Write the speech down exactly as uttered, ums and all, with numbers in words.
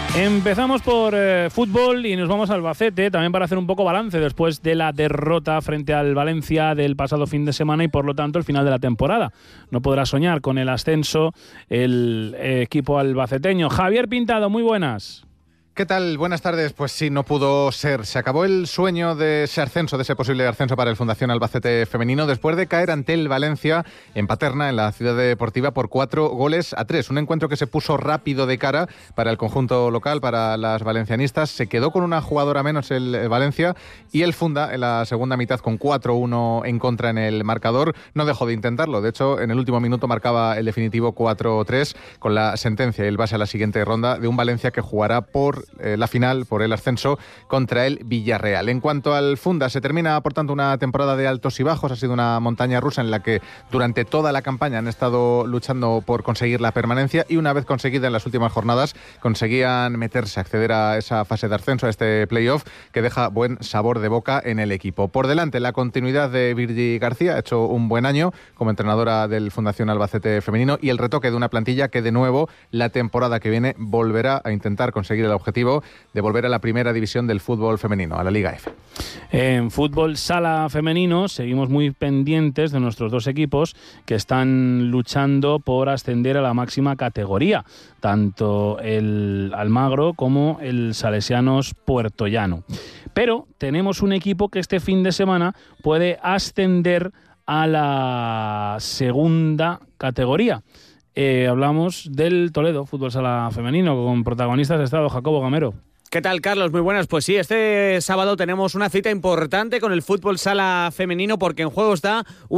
Empezamos por eh, fútbol y nos vamos al Albacete, también para hacer un poco balance después de la derrota frente al Valencia del pasado fin de semana y por lo tanto el final de la temporada. No podrá soñar con el ascenso el eh, equipo albaceteño. Javier Pintado, muy buenas. ¿Qué tal? Buenas tardes. Pues sí, no pudo ser. Se acabó el sueño de ese ascenso, de ese posible ascenso para el Fundación Albacete Femenino, después de caer ante el Valencia en Paterna, en la ciudad deportiva, por cuatro goles a tres. Un encuentro que se puso rápido de cara para el conjunto local, para las valencianistas. Se quedó con una jugadora menos el Valencia y el Funda, en la segunda mitad, con cuatro uno en contra en el marcador, no dejó de intentarlo. De hecho, en el último minuto marcaba el definitivo cuatro tres con la sentencia y el pase a la siguiente ronda de un Valencia que jugará por Eh, la final, por el ascenso contra el Villarreal. En cuanto al Funda, se termina por tanto una temporada de altos y bajos. Ha sido una montaña rusa en la que durante toda la campaña han estado luchando por conseguir la permanencia y una vez conseguida en las últimas jornadas conseguían meterse, acceder a esa fase de ascenso, a este playoff que deja buen sabor de boca en el equipo. Por delante, la continuidad de Virgi García, ha hecho un buen año como entrenadora del Fundación Albacete Femenino, y el retoque de una plantilla que de nuevo la temporada que viene volverá a intentar conseguir el objetivo de volver a la primera división del fútbol femenino, a la Liga F. En fútbol sala femenino seguimos muy pendientes de nuestros dos equipos que están luchando por ascender a la máxima categoría, tanto el Almagro como el Salesianos Puertollano. Pero tenemos un equipo que este fin de semana puede ascender a la segunda categoría. Eh, hablamos del Toledo Fútbol Sala Femenino, con protagonistas de estado Jacobo Gamero. ¿Qué tal, Carlos? Muy buenas. Pues sí, este sábado tenemos una cita importante con el Fútbol Sala Femenino porque en juego está